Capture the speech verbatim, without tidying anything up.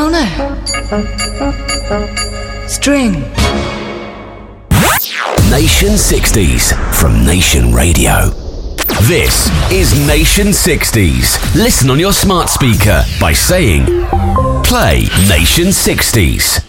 piano. String. Nation sixties from Nation Radio. This is Nation sixties. Listen on your smart speaker by saying, play Nation sixties.